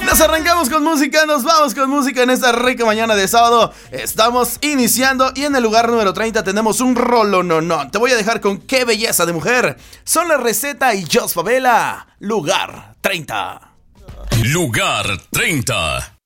Nos arrancamos con música, nos vamos con música en esta rica mañana de sábado. Estamos iniciando y en el lugar número 30 tenemos un rolononón. Te voy a dejar con Qué belleza de mujer. Son La Receta y Jos Favela. Lugar 30. Lugar 30.